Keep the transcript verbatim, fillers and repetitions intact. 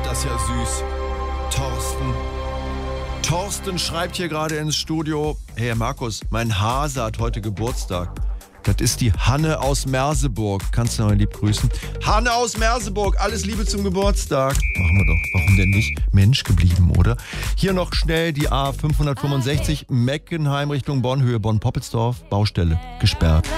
das ist ja süß. Thorsten. Thorsten schreibt hier gerade ins Studio: Hey Herr Markus, mein Hase hat heute Geburtstag. Das ist die Hanne aus Merseburg. Kannst du noch mal lieb grüßen? Hanne aus Merseburg, alles Liebe zum Geburtstag. Machen wir doch. Warum denn nicht? Mensch geblieben, oder? Hier noch schnell die A fünfhundertfünfundsechzig, Meckenheim Richtung Bonn, Höhe Bonn-Poppelsdorf, Baustelle, gesperrt.